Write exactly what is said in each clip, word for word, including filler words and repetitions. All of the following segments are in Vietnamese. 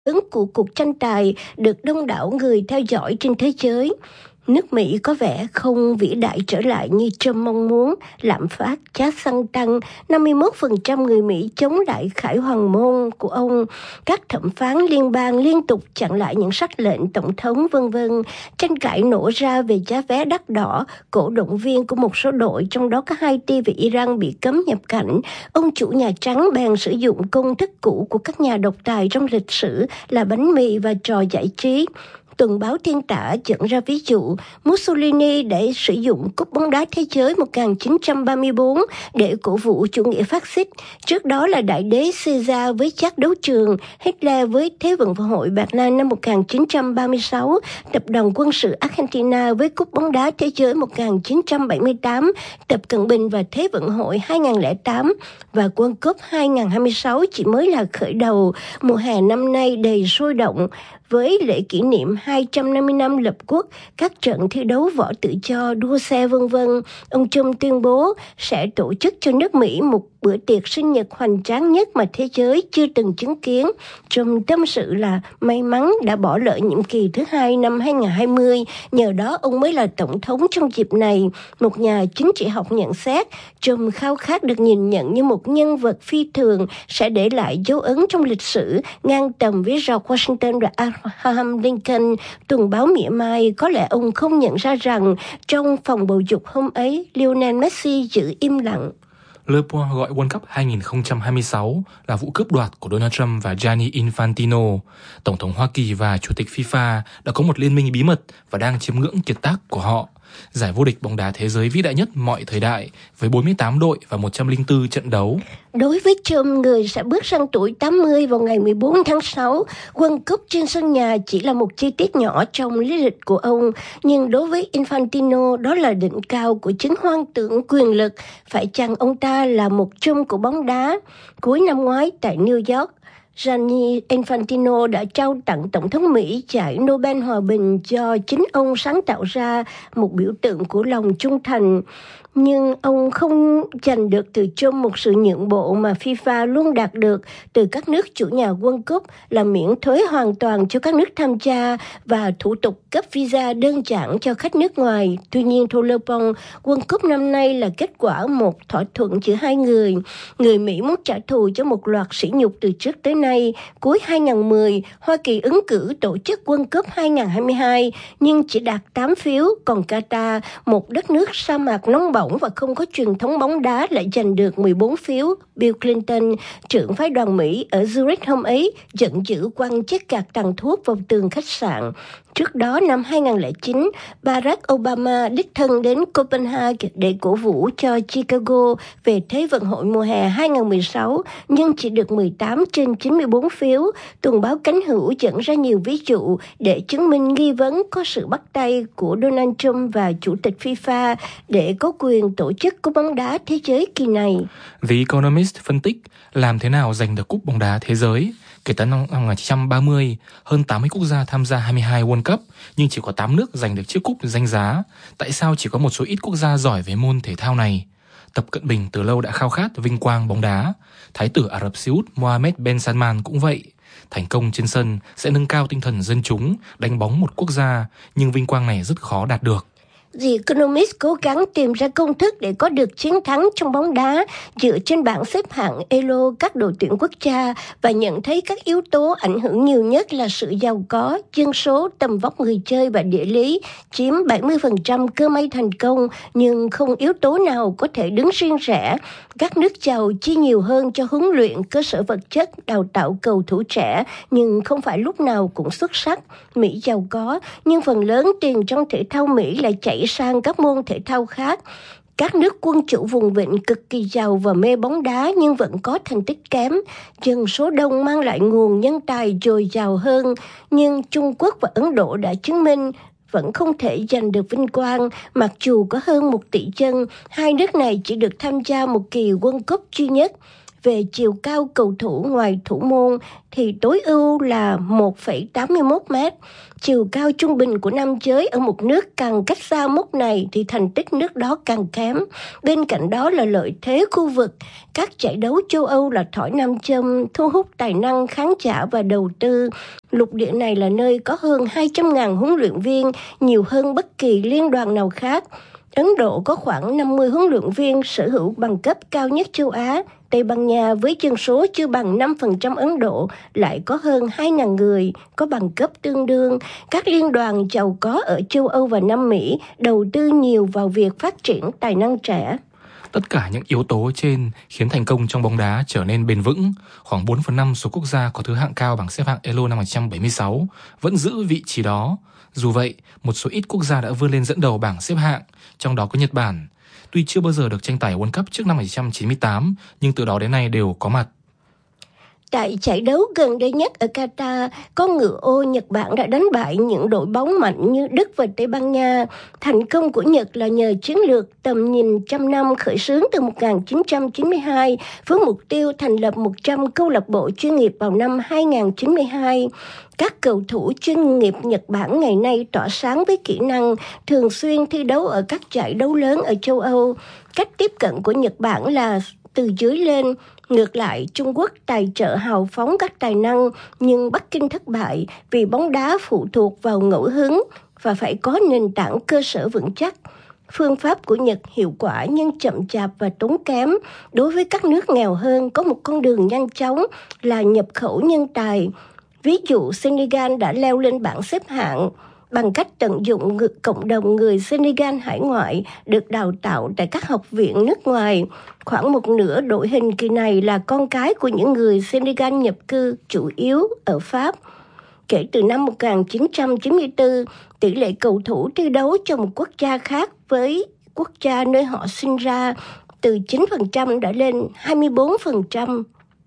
ứng của cuộc tranh tài được đông đảo người theo dõi trên thế giới. Nước Mỹ có vẻ không vĩ đại trở lại như Trump mong muốn, lạm phát, giá xăng tăng, năm mươi mốt phần trăm người Mỹ chống lại khải hoàng môn của ông, các thẩm phán liên bang liên tục chặn lại những sắc lệnh tổng thống, vân vân. Tranh cãi nổ ra về giá vé đắt đỏ, cổ động viên của một số đội, trong đó có Haiti và Iran bị cấm nhập cảnh. Ông chủ Nhà Trắng bèn sử dụng công thức cũ của các nhà độc tài trong lịch sử là bánh mì và trò giải trí. Tuần báo Thiên Tả dẫn ra ví dụ, Mussolini để sử dụng Cúp bóng đá thế giới một nghìn chín trăm ba mươi tư để cổ vũ chủ nghĩa phát xít. Trước đó là đại đế Caesar với chắc đấu trường, Hitler với Thế vận hội Berlin năm một nghìn chín trăm ba mươi sáu, tập đoàn quân sự Argentina với Cúp bóng đá thế giới một nghìn chín trăm bảy mươi tám, Tập Cận Bình và Thế vận hội hai nghìn không trăm lẻ tám, và World Cup hai nghìn không trăm hai mươi sáu chỉ mới là khởi đầu. Mùa hè năm nay đầy sôi động, với lễ kỷ niệm hai trăm năm mươi năm lập quốc, các trận thi đấu võ tự do, đua xe vân vân. Ông Trump tuyên bố sẽ tổ chức cho nước Mỹ một bữa tiệc sinh nhật hoành tráng nhất mà thế giới chưa từng chứng kiến. Trump tâm sự là may mắn đã bỏ lỡ nhiệm kỳ thứ hai năm hai nghìn không trăm hai mươi, nhờ đó ông mới là tổng thống trong dịp này. Một nhà chính trị học nhận xét, Trump khao khát được nhìn nhận như một nhân vật phi thường sẽ để lại dấu ấn trong lịch sử, ngang tầm với George Washington và Abraham Lincoln. Tuần báo mỉa mai, có lẽ ông không nhận ra rằng trong phòng bầu dục hôm ấy, Lionel Messi giữ im lặng. Le Point gọi World Cup hai nghìn không trăm hai mươi sáu là vụ cướp đoạt của Donald Trump và Gianni Infantino. Tổng thống Hoa Kỳ và Chủ tịch FIFA đã có một liên minh bí mật và đang chiêm ngưỡng kiệt tác của họ. Giải vô địch bóng đá thế giới vĩ đại nhất mọi thời đại với bốn mươi tám đội và một trăm lẻ bốn trận đấu. Đối với Trump, người sẽ bước sang tuổi tám mươi vào ngày mười bốn tháng sáu, World Cup trên sân nhà chỉ là một chi tiết nhỏ trong lý lịch của ông. Nhưng đối với Infantino, đó là đỉnh cao của chính hoang tưởng quyền lực. Phải chăng ông ta là một Trump của bóng đá? Cuối năm ngoái tại New York, Gianni Infantino đã trao tặng Tổng thống Mỹ giải Nobel Hòa bình do chính ông sáng tạo ra, một biểu tượng của lòng trung thành. Nhưng ông không giành được từ Trump một sự nhượng bộ mà FIFA luôn đạt được từ các nước chủ nhà World Cup là miễn thuế hoàn toàn cho các nước tham gia và thủ tục cấp visa đơn giản cho khách nước ngoài. Tuy nhiên, theo Le Point, World Cup năm nay là kết quả một thỏa thuận giữa hai người. Người Mỹ muốn trả thù cho một loạt sỉ nhục từ trước tới nay. Cuối hai nghìn không trăm mười, Hoa Kỳ ứng cử tổ chức World Cup hai nghìn không trăm hai mươi hai nhưng chỉ đạt tám phiếu, còn Qatar, một đất nước sa mạc nóng bỏng và không có truyền thống bóng đá, lại giành được mười bốn phiếu. Bill Clinton, trưởng phái đoàn Mỹ ở Zurich hôm ấy, giận dữ quăng chiếc gạt tàn thuốc vào tường khách sạn. Trước đó, năm hai nghìn không trăm lẻ chín, Barack Obama đích thân đến Copenhagen để cổ vũ cho Chicago về Thế vận hội mùa hè hai nghìn không trăm mười sáu, nhưng chỉ được mười tám trên chín mươi bốn phiếu. Tuần báo Cánh Hữu dẫn ra nhiều ví dụ để chứng minh nghi vấn có sự bắt tay của Donald Trump và Chủ tịch FIFA để có quyền tổ chức cúp bóng đá thế giới kỳ này. The Economist phân tích làm thế nào giành được cúp bóng đá thế giới. Kể từ năm một nghìn chín trăm ba mươi, hơn tám mươi quốc gia tham gia hai mươi hai World Cup, nhưng chỉ có tám nước giành được chiếc cúp danh giá. Tại sao chỉ có một số ít quốc gia giỏi về môn thể thao này? Tập Cận Bình từ lâu đã khao khát vinh quang bóng đá. Thái tử Ả Rập Xê Út Mohammed Ben Salman cũng vậy. Thành công trên sân sẽ nâng cao tinh thần dân chúng, đánh bóng một quốc gia, nhưng vinh quang này rất khó đạt được. The Economist cố gắng tìm ra công thức để có được chiến thắng trong bóng đá dựa trên bảng xếp hạng Elo các đội tuyển quốc gia và nhận thấy các yếu tố ảnh hưởng nhiều nhất là sự giàu có, dân số, tầm vóc người chơi và địa lý chiếm bảy mươi phần trăm cơ may thành công, nhưng không yếu tố nào có thể đứng riêng rẽ. Các nước giàu chi nhiều hơn cho huấn luyện, cơ sở vật chất, đào tạo cầu thủ trẻ, nhưng không phải lúc nào cũng xuất sắc. Mỹ giàu có, nhưng phần lớn tiền trong thể thao Mỹ lại chảy sang các môn thể thao khác. Các nước quân chủ vùng vịnh cực kỳ giàu và mê bóng đá nhưng vẫn có thành tích kém. Dân số đông mang lại nguồn nhân tài dồi dào hơn, nhưng Trung Quốc và Ấn Độ đã chứng minh vẫn không thể giành được vinh quang, mặc dù có hơn một tỷ dân. Hai nước này chỉ được tham gia một kỳ World Cup duy nhất. Về chiều cao cầu thủ ngoài thủ môn thì tối ưu là một phẩy tám mươi mốt mét. Chiều cao trung bình của nam giới ở một nước càng cách xa mốc này thì thành tích nước đó càng kém. Bên cạnh đó là lợi thế khu vực. Các giải đấu châu Âu là thỏi nam châm, thu hút tài năng, khán giả và đầu tư. Lục địa này là nơi có hơn hai trăm nghìn huấn luyện viên, nhiều hơn bất kỳ liên đoàn nào khác. Ấn Độ có khoảng năm mươi huấn luyện viên sở hữu bằng cấp cao nhất châu Á. Tây Ban Nha với dân số chưa bằng năm phần trăm Ấn Độ lại có hơn hai nghìn người có bằng cấp tương đương. Các liên đoàn giàu có ở châu Âu và Nam Mỹ đầu tư nhiều vào việc phát triển tài năng trẻ. Tất cả những yếu tố trên khiến thành công trong bóng đá trở nên bền vững. Khoảng bốn phần năm số quốc gia có thứ hạng cao bảng xếp hạng Elo năm một trăm bảy mươi sáu vẫn giữ vị trí đó. Dù vậy, một số ít quốc gia đã vươn lên dẫn đầu bảng xếp hạng, trong đó có Nhật Bản. Tuy chưa bao giờ được tranh tài World Cup trước năm một nghìn chín trăm chín mươi tám, nhưng từ đó đến nay đều có mặt. Tại giải đấu gần đây nhất ở Qatar, con ngựa ô Nhật Bản đã đánh bại những đội bóng mạnh như Đức và Tây Ban Nha. Thành công của Nhật là nhờ chiến lược tầm nhìn trăm năm khởi xướng từ một nghìn chín trăm chín mươi hai với mục tiêu thành lập một trăm câu lạc bộ chuyên nghiệp vào năm hai nghìn không trăm chín mươi hai. Các cầu thủ chuyên nghiệp Nhật Bản ngày nay tỏa sáng với kỹ năng, thường xuyên thi đấu ở các giải đấu lớn ở châu Âu. Cách tiếp cận của Nhật Bản là từ dưới lên. Ngược lại, Trung Quốc tài trợ hào phóng các tài năng, nhưng Bắc Kinh thất bại vì bóng đá phụ thuộc vào ngẫu hứng và phải có nền tảng cơ sở vững chắc. Phương pháp của Nhật hiệu quả nhưng chậm chạp và tốn kém. Đối với các nước nghèo hơn, có một con đường nhanh chóng là nhập khẩu nhân tài. Ví dụ, Senegal đã leo lên bảng xếp hạng bằng cách tận dụng cộng đồng người Senegal hải ngoại được đào tạo tại các học viện nước ngoài. Khoảng một nửa đội hình kỳ này là con cái của những người Senegal nhập cư chủ yếu ở Pháp. Kể từ năm một nghìn chín trăm chín mươi tư, tỷ lệ cầu thủ thi đấu cho một quốc gia khác với quốc gia nơi họ sinh ra từ chín phần trăm đã lên hai mươi bốn phần trăm.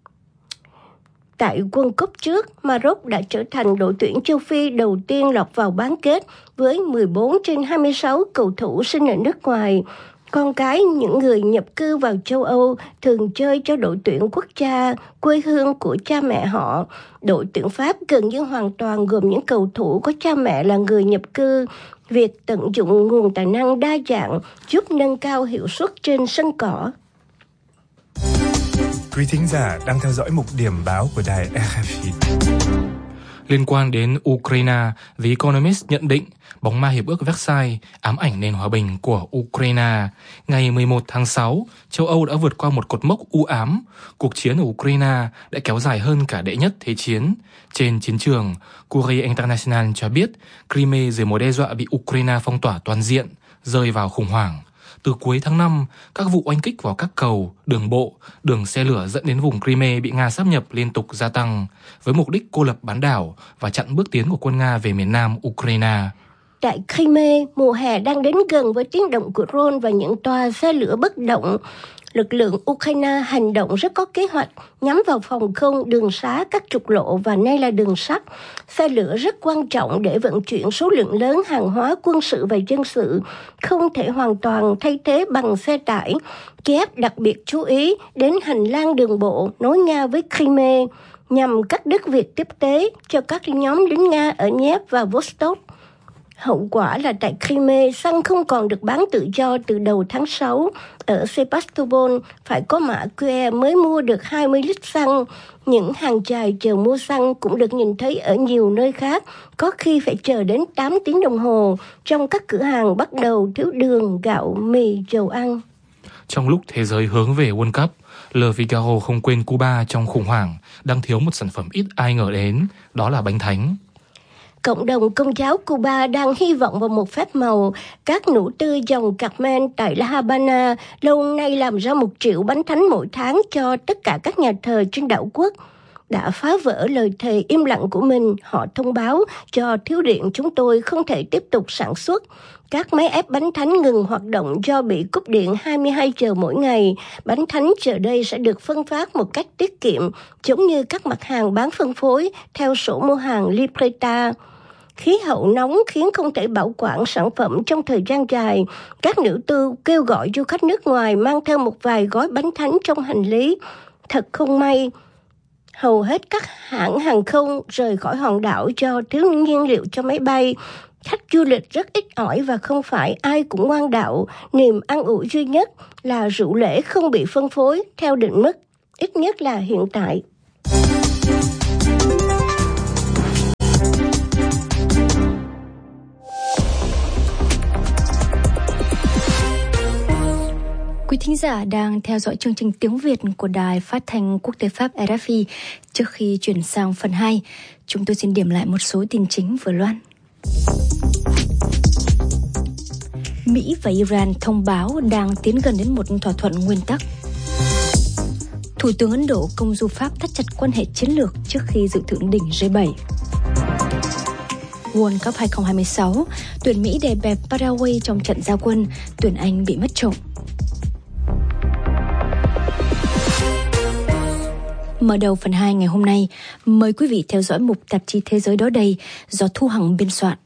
Tại World Cup trước, Maroc đã trở thành đội tuyển châu Phi đầu tiên lọt vào bán kết với mười bốn trên hai mươi sáu cầu thủ sinh ở nước ngoài. Con cái những người nhập cư vào châu Âu thường chơi cho đội tuyển quốc gia, quê hương của cha mẹ họ. Đội tuyển Pháp gần như hoàn toàn gồm những cầu thủ có cha mẹ là người nhập cư. Việc tận dụng nguồn tài năng đa dạng giúp nâng cao hiệu suất trên sân cỏ. Quý thính giả đang theo dõi mục điểm báo của đài rờ ép i. Liên quan đến Ukraine, The Economist nhận định bóng ma hiệp ước Versailles ám ảnh nền hòa bình của Ukraine. Ngày mười một tháng sáu, châu Âu đã vượt qua một cột mốc u ám. Cuộc chiến ở Ukraine đã kéo dài hơn cả đệ nhất thế chiến. Trên chiến trường, Courrier International cho biết Crimea dưới mối đe dọa bị Ukraine phong tỏa toàn diện, rơi vào khủng hoảng. Từ cuối tháng năm, các vụ oanh kích vào các cầu, đường bộ, đường xe lửa dẫn đến vùng Crimea bị Nga sáp nhập liên tục gia tăng, với mục đích cô lập bán đảo và chặn bước tiến của quân Nga về miền nam Ukraine. Tại Crimea, mùa hè đang đến gần với tiếng động của drone và những toa xe lửa bất động. Lực lượng Ukraine hành động rất có kế hoạch nhắm vào phòng không, đường xá, các trục lộ và nay là đường sắt. Xe lửa rất quan trọng để vận chuyển số lượng lớn hàng hóa quân sự và dân sự, không thể hoàn toàn thay thế bằng xe tải. Kiev đặc biệt chú ý đến hành lang đường bộ nối Nga với Crimea nhằm cắt đứt việc tiếp tế cho các nhóm lính Nga ở Dnepr và Vostok. Hậu quả là tại Crimea, xăng không còn được bán tự do từ đầu tháng sáu. Ở Sebastopol, phải có mã quy rờ mới mua được hai mươi lít xăng. Những hàng dài chờ mua xăng cũng được nhìn thấy ở nhiều nơi khác, có khi phải chờ đến tám tiếng đồng hồ trong các cửa hàng bắt đầu thiếu đường, gạo, mì, dầu ăn. Trong lúc thế giới hướng về World Cup, Le Figaro không quên Cuba trong khủng hoảng, đang thiếu một sản phẩm ít ai ngờ đến, đó là bánh thánh. Cộng đồng Công giáo Cuba đang hy vọng vào một phép màu. Các nữ tư dòng Carmen tại La Habana lâu nay làm ra một triệu bánh thánh mỗi tháng cho tất cả các nhà thờ trên đảo quốc. Đã phá vỡ lời thề im lặng của mình, họ thông báo cho thiếu điện chúng tôi không thể tiếp tục sản xuất. Các máy ép bánh thánh ngừng hoạt động do bị cúp điện hai mươi hai giờ mỗi ngày. Bánh thánh giờ đây sẽ được phân phát một cách tiết kiệm, giống như các mặt hàng bán phân phối theo sổ mua hàng Libreta. Khí hậu nóng khiến không thể bảo quản sản phẩm trong thời gian dài. Các nữ tư kêu gọi du khách nước ngoài mang theo một vài gói bánh thánh trong hành lý. Thật không may, hầu hết các hãng hàng không rời khỏi hòn đảo do thiếu nhiên liệu cho máy bay. Khách du lịch rất ít ỏi và không phải ai cũng ngoan đạo. Niềm an ủi duy nhất là rượu lễ không bị phân phối theo định mức, ít nhất là hiện tại. Quý thính giả đang theo dõi chương trình tiếng Việt của Đài Phát thanh Quốc tế Pháp rờ ép i. Trước khi chuyển sang phần hai, chúng tôi xin điểm lại một số tin chính vừa loan. Mỹ và Iran thông báo đang tiến gần đến một thỏa thuận nguyên tắc. Thủ tướng Ấn Độ công du Pháp thắt chặt quan hệ chiến lược trước khi dự thượng đỉnh G bảy. World Cup hai không hai sáu, tuyển Mỹ đè bẹp Paraguay trong trận ra quân, tuyển Anh bị mất trộm. Mở đầu phần hai ngày hôm nay, mời quý vị theo dõi mục tạp chí Thế giới đó đây do Thu Hằng biên soạn.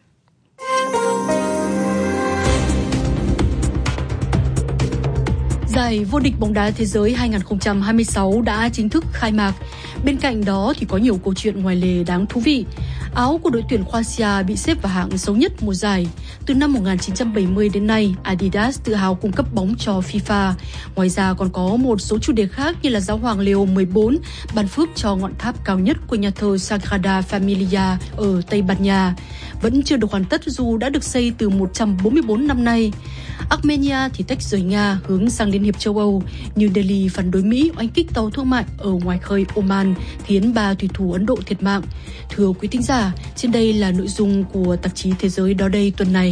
Giải vô địch bóng đá thế giới hai không hai sáu đã chính thức khai mạc. Bên cạnh đó thì có nhiều câu chuyện ngoài lề đáng thú vị. Áo của đội tuyển Croatia bị xếp vào hạng xấu nhất mùa giải. Từ năm một nghìn chín trăm bảy mươi đến nay, Adidas tự hào cung cấp bóng cho FIFA. Ngoài ra còn có một số chủ đề khác như là Giáo hoàng Leo mười bốn ban phước cho ngọn tháp cao nhất của nhà thờ Sagrada Familia ở Tây Ban Nha. Vẫn chưa được hoàn tất dù đã được xây từ một trăm bốn mươi bốn năm nay. Armenia thì tách rời Nga hướng sang Liên hiệp châu Âu. New Delhi phản đối Mỹ oanh kích tàu thương mại ở ngoài khơi Oman, khiến ba thủy thủ Ấn Độ thiệt mạng. Thưa quý thính giả, trên đây là nội dung của tạp chí Thế giới đó đây tuần này.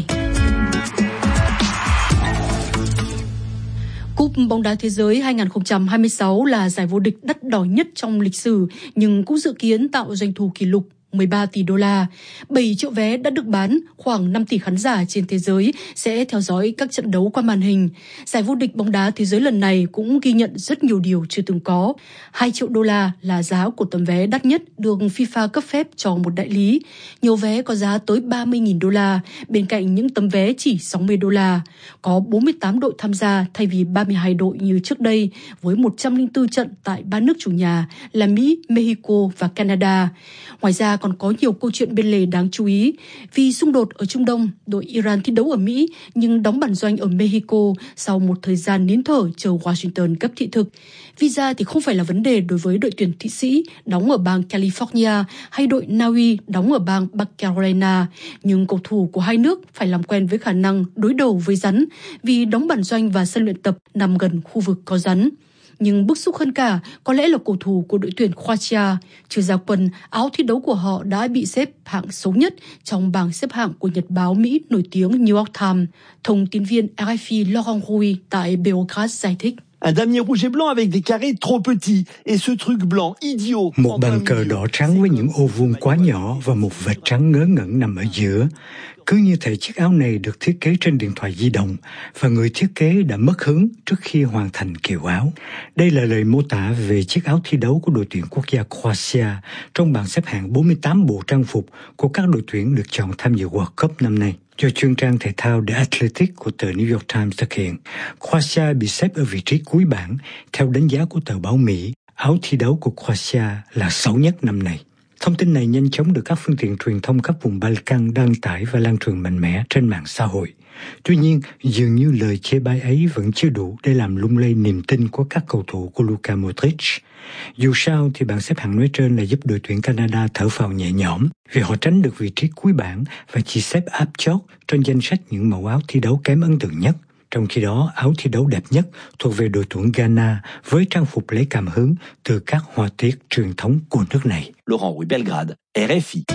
Cúp bóng đá thế giới hai không hai sáu là giải vô địch đắt đỏ nhất trong lịch sử, nhưng cũng dự kiến tạo doanh thu kỷ lục mười ba tỷ đô la. bảy triệu vé đã được bán, khoảng năm tỷ khán giả trên thế giới sẽ theo dõi các trận đấu qua màn hình. Giải vô địch bóng đá thế giới lần này cũng ghi nhận rất nhiều điều chưa từng có. hai triệu đô la là giá của tấm vé đắt nhất được FIFA cấp phép cho một đại lý. Nhiều vé có giá tới ba mươi nghìn đô la, bên cạnh những tấm vé chỉ sáu mươi đô la. Có bốn mươi tám đội tham gia thay vì ba mươi hai đội như trước đây, với một trăm lẻ bốn trận tại ba nước chủ nhà là Mỹ, Mexico và Canada. Ngoài ra còn có nhiều câu chuyện bên lề đáng chú ý. Vì xung đột ở Trung Đông, đội Iran thi đấu ở Mỹ nhưng đóng bản doanh ở Mexico sau một thời gian nín thở chờ Washington cấp thị thực. Visa thì không phải là vấn đề đối với đội tuyển Thụy Sĩ đóng ở bang California hay đội Na Uy đóng ở bang Bắc Carolina. Nhưng cầu thủ của hai nước phải làm quen với khả năng đối đầu với rắn vì đóng bản doanh và sân luyện tập nằm gần khu vực có rắn. Nhưng bức xúc hơn cả có lẽ là cầu thủ của đội tuyển Croatia. Chưa ra quân, áo thi đấu của họ đã bị xếp hạng xấu nhất trong bảng xếp hạng của nhật báo Mỹ nổi tiếng New York Times. Thông tin viên rờ ép i Laurent Rouy tại Beograd giải thích. Un damier rouge et blanc avec des carrés trop petits et ce truc blanc idiot. Một bàn cờ đỏ trắng với những ô vuông quá nhỏ và một vệt trắng ngớ ngẩn nằm ở giữa. Cứ như thể chiếc áo này được thiết kế trên điện thoại di động và người thiết kế đã mất hứng trước khi hoàn thành kiểu áo. Đây là lời mô tả về chiếc áo thi đấu của đội tuyển quốc gia Croatia trong bảng xếp hạng bốn mươi tám bộ trang phục của các đội tuyển được chọn tham dự World Cup năm nay. Do chuyên trang thể thao The Athletic của tờ New York Times thực hiện, Croatia bị xếp ở vị trí cuối bảng. Theo đánh giá của tờ báo Mỹ, áo thi đấu của Croatia là xấu nhất năm nay. Thông tin này nhanh chóng được các phương tiện truyền thông các vùng Balkan đăng tải và lan truyền mạnh mẽ trên mạng xã hội. Tuy nhiên, dường như lời chê bai ấy vẫn chưa đủ để làm lung lay niềm tin của các cầu thủ của Luka Modric. Dù sao thì bảng xếp hạng nói trên là giúp đội tuyển Canada thở phào nhẹ nhõm vì họ tránh được vị trí cuối bảng và chỉ xếp áp chót trên danh sách những màu áo thi đấu kém ấn tượng nhất. Trong khi đó, áo thi đấu đẹp nhất thuộc về đội tuyển Ghana với trang phục lấy cảm hứng từ các họa tiết truyền thống của nước này. Laurent Rouy, Belgrade, rờ ép i.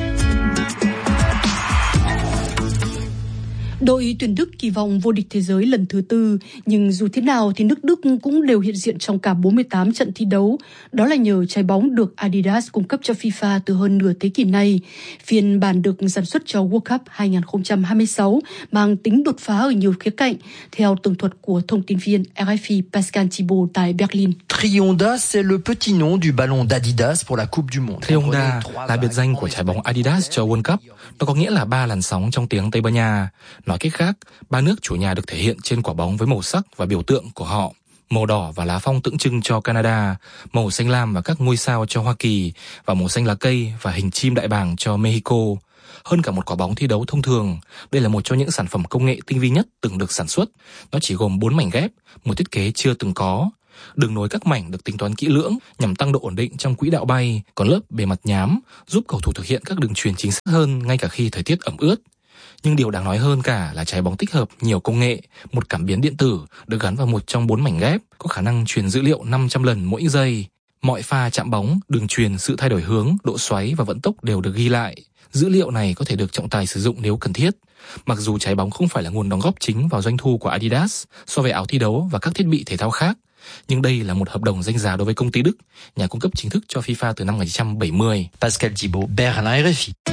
Đội tuyển Đức kỳ vọng vô địch thế giới lần thứ tư, nhưng dù thế nào thì nước Đức cũng đều hiện diện trong cả bốn mươi tám trận thi đấu. Đó là nhờ trái bóng được Adidas cung cấp cho FIFA từ hơn nửa thế kỷ nay. Phiên bản được sản xuất cho World Cup hai không hai sáu mang tính đột phá ở nhiều khía cạnh, theo tường thuật của thông tin viên rờ ép i Pascal Thibault tại Berlin. Trionda, c'est le petit nom du ballon d'Adidas pour la Coupe du Monde. Trionda là biệt danh của trái bóng Adidas cho World Cup. Nó có nghĩa là ba làn sóng trong tiếng Tây Ban Nha. Nói cách khác, ba nước chủ nhà được thể hiện trên quả bóng với màu sắc và biểu tượng của họ. Màu đỏ và lá phong tượng trưng cho Canada, màu xanh lam và các ngôi sao cho Hoa Kỳ, và màu xanh lá cây và hình chim đại bàng cho Mexico. Hơn cả một quả bóng thi đấu thông thường, đây là một trong những sản phẩm công nghệ tinh vi nhất từng được sản xuất. Nó chỉ gồm bốn mảnh ghép, một thiết kế chưa từng có. Đường nối các mảnh được tính toán kỹ lưỡng nhằm tăng độ ổn định trong quỹ đạo bay, còn lớp bề mặt nhám giúp cầu thủ thực hiện các đường chuyền chính xác hơn ngay cả khi thời tiết ẩm ướt. Nhưng điều đáng nói hơn cả là trái bóng tích hợp nhiều công nghệ, một cảm biến điện tử được gắn vào một trong bốn mảnh ghép, có khả năng truyền dữ liệu năm trăm lần mỗi giây. Mọi pha chạm bóng, đường chuyền, sự thay đổi hướng, độ xoáy và vận tốc đều được ghi lại. Dữ liệu này có thể được trọng tài sử dụng nếu cần thiết. Mặc dù trái bóng không phải là nguồn đóng góp chính vào doanh thu của Adidas so với áo thi đấu và các thiết bị thể thao khác, nhưng đây là một hợp đồng danh giá đối với công ty Đức, nhà cung cấp chính thức cho FIFA từ năm một nghìn chín trăm bảy mươi. Pascal Thibault, Berlin, R F I.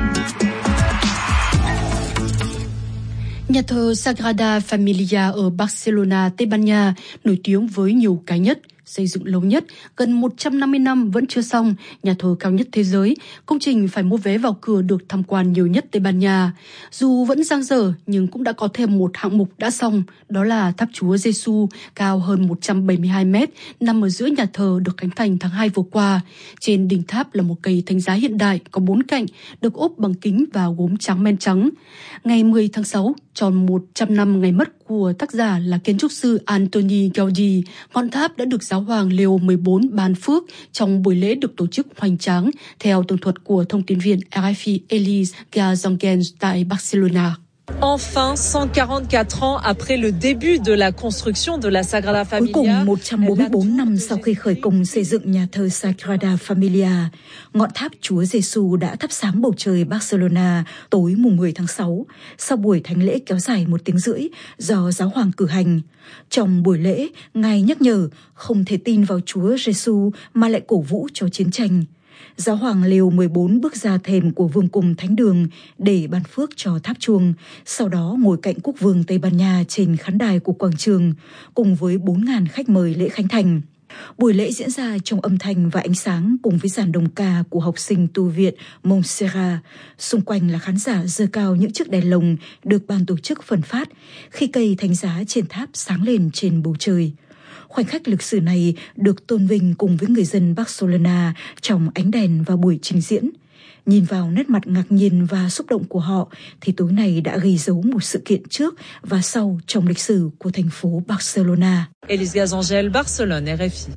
Nhà thờ Sagrada Familia ở Barcelona, Tây Ban Nha, nổi tiếng với nhiều cái nhất. Xây dựng lâu nhất, gần một trăm năm mươi năm vẫn chưa xong, nhà thờ cao nhất thế giới, công trình phải mua vé vào cửa được tham quan nhiều nhất Tây Ban Nha. Dù vẫn dang dở nhưng cũng đã có thêm một hạng mục đã xong, đó là tháp Chúa Giêsu cao hơn một trăm bảy mươi hai mét, nằm ở giữa nhà thờ được khánh thành tháng hai vừa qua. Trên đỉnh tháp là một cây thánh giá hiện đại có bốn cạnh, được ốp bằng kính và gốm trắng men trắng. Ngày mười tháng sáu, tròn một trăm năm ngày mất của tác giả là kiến trúc sư Antoni Gaudi, ngọn tháp đã được giáo hoàng Leo mười bốn ban phước trong buổi lễ được tổ chức hoành tráng theo tường thuật của thông tin viên R F I Elise Gazongens tại Barcelona. Enfin, cent quarante-quatre ans après le début de la construction de la Sagrada Familia. Cuối cùng một trăm bốn mươi bốn năm sau khi khởi công xây dựng nhà thờ Sagrada Familia, ngọn tháp Chúa Giêsu đã thắp sáng bầu trời Barcelona tối mùng mười tháng sáu, sau buổi thánh lễ kéo dài một tiếng rưỡi do giáo hoàng cử hành. Trong buổi lễ, Ngài nhắc nhở không thể tin vào Chúa Giêsu mà lại cổ vũ cho chiến tranh. Giáo hoàng Leo mười bốn bước ra thềm của vương cung thánh đường để ban phước cho tháp chuông, sau đó ngồi cạnh quốc vương Tây Ban Nha trên khán đài của quảng trường, cùng với bốn nghìn khách mời lễ khánh thành. Buổi lễ diễn ra trong âm thanh và ánh sáng cùng với dàn đồng ca của học sinh tu viện Montserrat. Xung quanh là khán giả giơ cao những chiếc đèn lồng được ban tổ chức phân phát khi cây thánh giá trên tháp sáng lên trên bầu trời. Khoảnh khắc lịch sử này được tôn vinh cùng với người dân Barcelona trong ánh đèn và buổi trình diễn. Nhìn vào nét mặt ngạc nhiên và xúc động của họ thì tối nay đã ghi dấu một sự kiện trước và sau trong lịch sử của thành phố Barcelona. Elise Gazongens, Barcelone, R F I.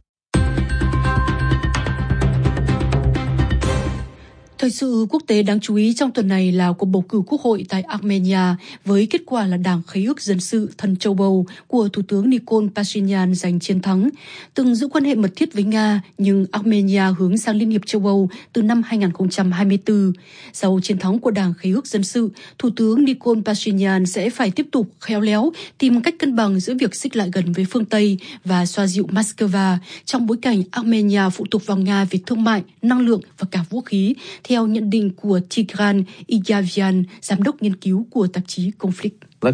Thời sự quốc tế đáng chú ý trong tuần này là cuộc bầu cử quốc hội tại Armenia với kết quả là Đảng Khế ước Dân sự Thân Châu Bầu của Thủ tướng Nikol Pashinyan giành chiến thắng. Từng giữ quan hệ mật thiết với Nga, nhưng Armenia hướng sang Liên hiệp châu Âu từ năm hai nghìn không trăm hai mươi tư. Sau chiến thắng của Đảng Khế ước Dân sự, Thủ tướng Nikol Pashinyan sẽ phải tiếp tục khéo léo tìm cách cân bằng giữa việc xích lại gần với phương Tây và xoa dịu Moscow trong bối cảnh Armenia phụ thuộc vào Nga về thương mại, năng lượng và cả vũ khí, theo nhận định của Tigran Igavian, giám đốc nghiên cứu của tạp chí Conflict.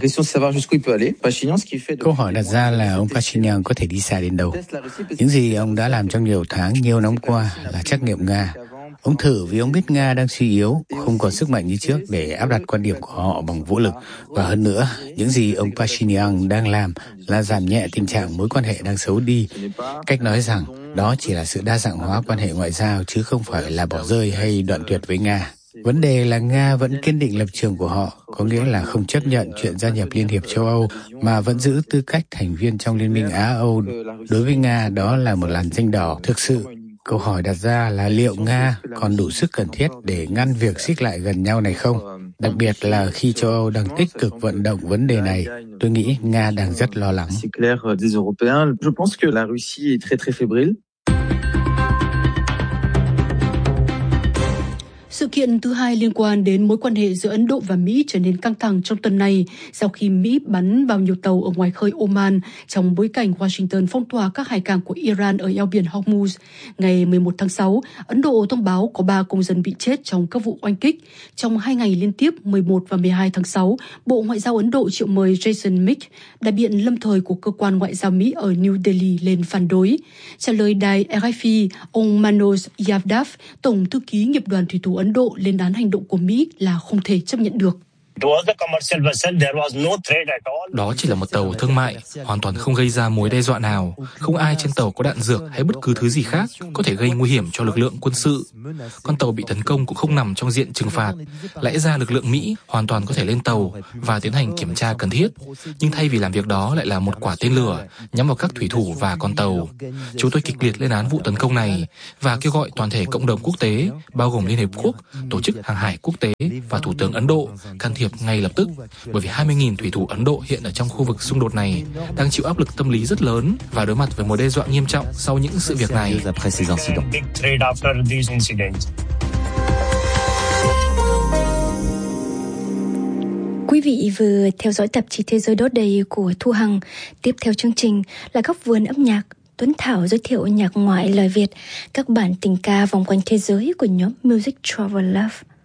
Câu hỏi đặt ra là ông Pashinyan có thể đi xa đến đâu? Những gì ông đã làm trong nhiều tháng, nhiều năm qua là trắc nghiệm Nga. Ông thử vì ông biết Nga đang suy yếu, không còn sức mạnh như trước để áp đặt quan điểm của họ bằng vũ lực. Và hơn nữa, những gì ông Pashinyan đang làm là giảm nhẹ tình trạng mối quan hệ đang xấu đi. Cách nói rằng, đó chỉ là sự đa dạng hóa quan hệ ngoại giao chứ không phải là bỏ rơi hay đoạn tuyệt với Nga. Vấn đề là Nga vẫn kiên định lập trường của họ, có nghĩa là không chấp nhận chuyện gia nhập Liên hiệp châu Âu mà vẫn giữ tư cách thành viên trong Liên minh Á-Âu. Đối với Nga, đó là một làn danh đỏ thực sự. Câu hỏi đặt ra là liệu Nga còn đủ sức cần thiết để ngăn việc xích lại gần nhau này không? Đặc biệt là khi châu Âu đang tích cực vận động vấn đề này, tôi nghĩ Nga đang rất lo lắng. Sự kiện thứ hai liên quan đến mối quan hệ giữa Ấn Độ và Mỹ trở nên căng thẳng trong tuần này sau khi Mỹ bắn vào nhiều tàu ở ngoài khơi Oman trong bối cảnh Washington phong tỏa các hải cảng của Iran ở eo biển Hormuz. Ngày mười một tháng sáu, Ấn Độ thông báo có ba công dân bị chết trong các vụ oanh kích. Trong hai ngày liên tiếp mười một và mười hai tháng sáu, Bộ Ngoại giao Ấn Độ triệu mời Jason Mick, đại biện lâm thời của cơ quan ngoại giao Mỹ ở New Delhi lên phản đối. Trả lời đài R F I, ông Manoj Yadav, Tổng thư ký nghiệp đoàn thủy thủ Ấn Độ lên án hành động của Mỹ là không thể chấp nhận được. Đó chỉ là một tàu thương mại, hoàn toàn không gây ra mối đe dọa nào. Không ai trên tàu có đạn dược hay bất cứ thứ gì khác có thể gây nguy hiểm cho lực lượng quân sự. Con tàu bị tấn công cũng không nằm trong diện trừng phạt. Lẽ ra lực lượng Mỹ hoàn toàn có thể lên tàu và tiến hành kiểm tra cần thiết. Nhưng thay vì làm việc đó lại là một quả tên lửa nhắm vào các thủy thủ và con tàu. Chúng tôi kịch liệt lên án vụ tấn công này và kêu gọi toàn thể cộng đồng quốc tế, bao gồm Liên Hiệp Quốc, Tổ chức Hàng hải Quốc tế và Thủ tướng Ấn Độ can thiệp ngay lập tức, bởi vì hai mươi nghìn thủy thủ Ấn Độ hiện ở trong khu vực xung đột này đang chịu áp lực tâm lý rất lớn và đối mặt với mối đe dọa nghiêm trọng sau những sự việc này. Quý vị vừa theo dõi tạp chí Thế giới đó đây của Thu Hằng. Tiếp theo chương trình là góc vườn âm nhạc. Tuấn Thảo giới thiệu nhạc ngoại lời Việt, các bản tình ca vòng quanh thế giới của nhóm Music Travel Love.